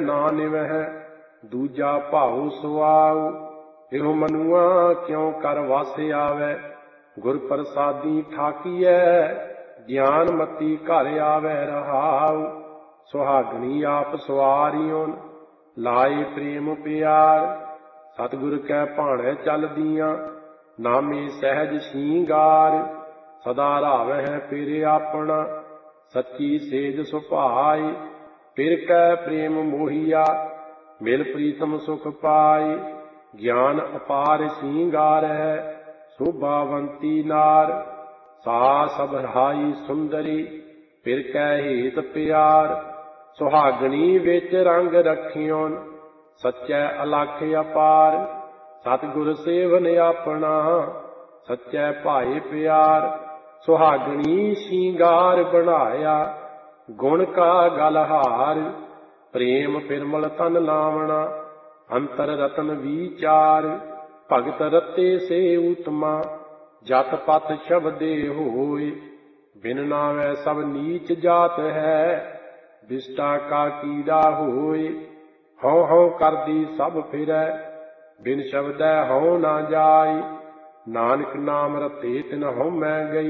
ना निवह दूजा भाऊ सुआऊ। इहो मनुआ क्यों कर वस आवे गुर प्रसादी ठाकीऐ ज्ञान मती घर आवे रहाऊ। सुहागणी आप सवारियों लाए प्रेम प्यार सतगुर कै भाणे चलदियां नामे सहज श्रृंगार। सदा रावह फिर अपना सच्ची सेज सुभाई फिर कै प्रेम मोहिया मिल प्रीतम सुख पाई। ज्ञान अपार श्रृंगार है शोभावंती नार सा सब रहाई सुंदरी फिर कै हेत प्यार। सुहागणी विच रंग रखियों सच्चै अलख अपार सतगुर सेवन अपना सच्चै भाई प्यार। सुहागणी श्रृंगार बनाया गुण का गलहार प्रेम फिरमल तन लावना अंतर रतन विचार। भगत रते से उत्तमा जत पत शब्दे होए बिन नावै सब नीच जात है विष्टा का कीड़ा होए। हौ हौ करदी सब फिरै बिन शब्दै हौ ना जाई नानक नाम रते तिन हौ मैं गई।